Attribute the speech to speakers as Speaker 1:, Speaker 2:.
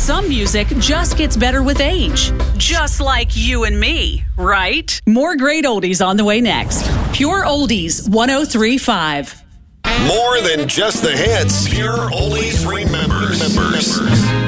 Speaker 1: some music just gets better with age. Just like you and me, right? More great oldies on the way next. Pure Oldies 103.5.
Speaker 2: More than just the hits. Pure Oldies remembers.